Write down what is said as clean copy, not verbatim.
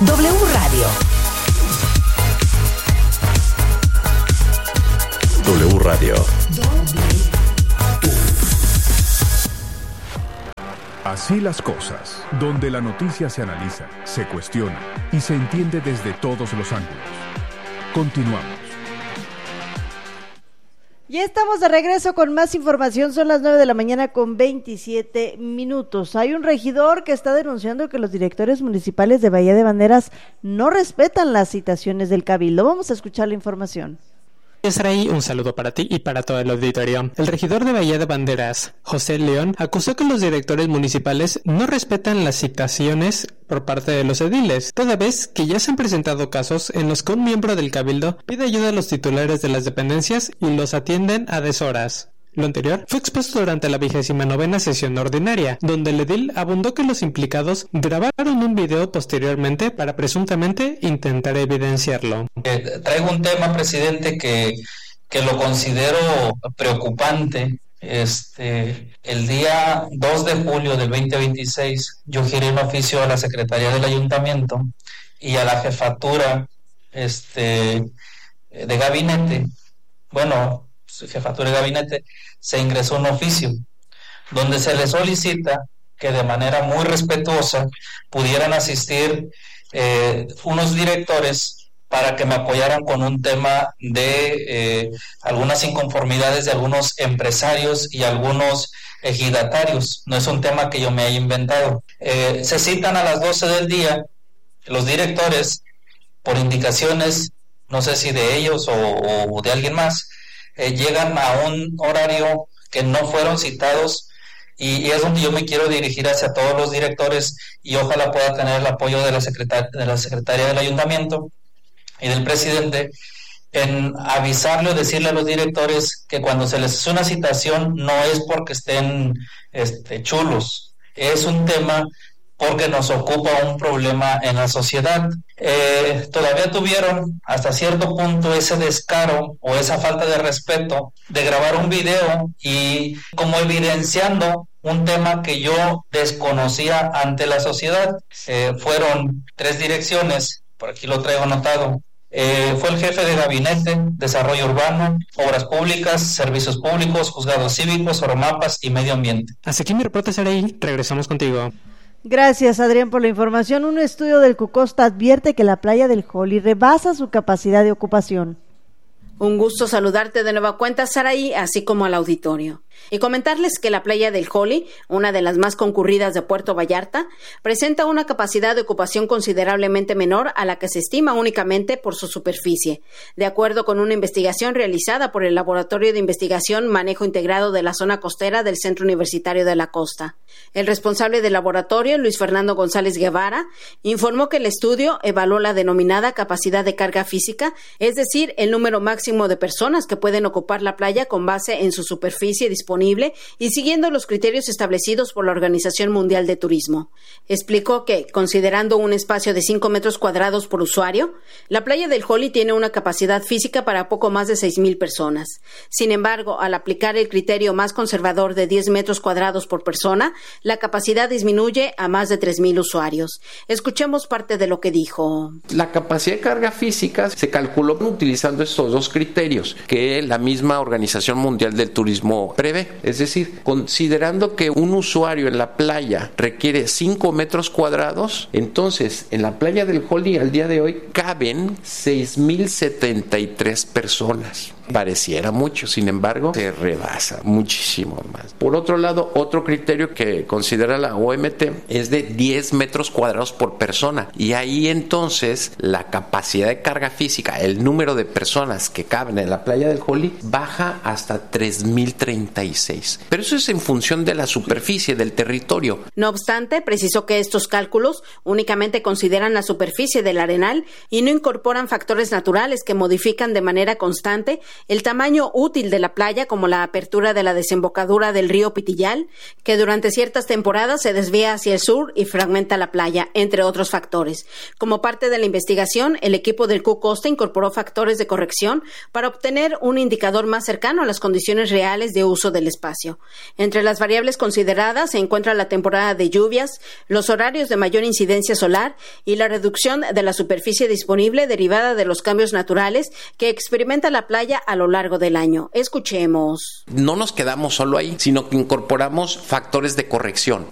W Radio. W Radio. Así las cosas, donde la noticia se analiza, se cuestiona y se entiende desde todos los ángulos. Continuamos. Ya estamos de regreso con más información, son las 9 de la mañana con 27 minutos. Hay un regidor que está denunciando que los directores municipales de Bahía de Banderas no respetan las citaciones del Cabildo. Vamos a escuchar la información. Saraí, un saludo para ti y para todo el auditorio. El regidor de Bahía de Banderas, José León, acusó que los directores municipales no respetan las citaciones por parte de los ediles, toda vez que ya se han presentado casos en los que un miembro del Cabildo pide ayuda a los titulares de las dependencias y los atienden a deshoras. Lo anterior fue expuesto durante la 29ª sesión ordinaria, donde el edil abundó que los implicados grabaron un video posteriormente para presuntamente intentar evidenciarlo. Traigo un tema, presidente, que lo considero preocupante. El día 2 de julio del 2026 yo giré un oficio a la Secretaría del Ayuntamiento y a la jefatura de gabinete, jefatura de gabinete, se ingresó un oficio donde se le solicita que de manera muy respetuosa pudieran asistir unos directores para que me apoyaran con un tema de algunas inconformidades de algunos empresarios y algunos ejidatarios. No es un tema que yo me haya inventado. Se citan a las 12 del día los directores por indicaciones, no sé si de ellos o de alguien más, llegan a un horario que no fueron citados y es donde yo me quiero dirigir hacia todos los directores y ojalá pueda tener el apoyo de la secretaria del ayuntamiento y del presidente en avisarle o decirle a los directores que cuando se les hace una citación no es porque estén chulos, es un tema porque nos ocupa un problema en la sociedad. Todavía tuvieron hasta cierto punto ese descaro o esa falta de respeto de grabar un video y como evidenciando un tema que yo desconocía ante la sociedad. Fueron 3 direcciones, por aquí lo traigo anotado. Fue el jefe de gabinete, desarrollo urbano, obras públicas, servicios públicos, juzgados cívicos, oromapas y medio ambiente. Hasta aquí mi reporte, Saraí. Regresamos contigo. Gracias, Adrián, por la información. Un estudio del Cucosta advierte que la playa del Joli rebasa su capacidad de ocupación. Un gusto saludarte de nueva cuenta, Saraí, así como al auditorio. Y comentarles que la playa del Joli, una de las más concurridas de Puerto Vallarta, presenta una capacidad de ocupación considerablemente menor a la que se estima únicamente por su superficie, de acuerdo con una investigación realizada por el Laboratorio de Investigación Manejo Integrado de la Zona Costera del Centro Universitario de la Costa. El responsable del laboratorio, Luis Fernando González Guevara, informó que el estudio evaluó la denominada capacidad de carga física, es decir, el número máximo de personas que pueden ocupar la playa con base en su superficie disponible y siguiendo los criterios establecidos por la Organización Mundial de Turismo. Explicó que, considerando un espacio de 5 metros cuadrados por usuario, la playa del Joli tiene una capacidad física para poco más de 6,000 personas. Sin embargo, al aplicar el criterio más conservador de 10 metros cuadrados por persona, la capacidad disminuye a más de 3,000 usuarios. Escuchemos parte de lo que dijo. La capacidad de carga física se calculó utilizando estos 2 criterios que la misma Organización Mundial del Turismo prevé. Es decir, considerando que un usuario en la playa requiere 5 metros cuadrados, entonces en la playa del Joli al día de hoy caben 6,073 personas. Pareciera mucho, sin embargo, se rebasa muchísimo más. Por otro lado, otro criterio que considera la OMT es de 10 metros cuadrados por persona. Y ahí entonces la capacidad de carga física, el número de personas que caben en la playa del Joli, baja hasta 3,036. Pero eso es en función de la superficie del territorio. No obstante, precisó que estos cálculos únicamente consideran la superficie del arenal y no incorporan factores naturales que modifican de manera constante el tamaño útil de la playa, como la apertura de la desembocadura del río Pitillal, que durante ciertas temporadas se desvía hacia el sur y fragmenta la playa, entre otros factores. Como parte de la investigación, el equipo del QCosta incorporó factores de corrección para obtener un indicador más cercano a las condiciones reales de uso del espacio. Entre las variables consideradas se encuentra la temporada de lluvias, los horarios de mayor incidencia solar y la reducción de la superficie disponible derivada de los cambios naturales que experimenta la playa a lo largo del año. Escuchemos. No nos quedamos solo ahí, sino que incorporamos factores de corrección.